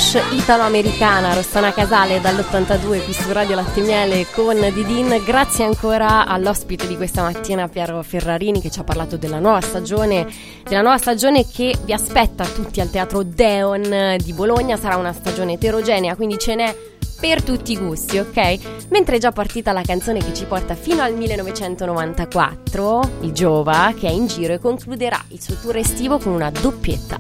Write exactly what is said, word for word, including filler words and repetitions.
trash italo-americana. Rossana Casale dall'ottantadue qui su Radio Latte Miele con Didin. Grazie ancora all'ospite di questa mattina, Piero Ferrarini, che ci ha parlato della nuova stagione della nuova stagione che vi aspetta tutti al Teatro Deon di Bologna. Sarà una stagione eterogenea, quindi ce n'è per tutti i gusti, ok? Mentre è già partita la canzone che ci porta fino al millenovecentonovantaquattro, il Giova, che è in giro e concluderà il suo tour estivo con una doppietta.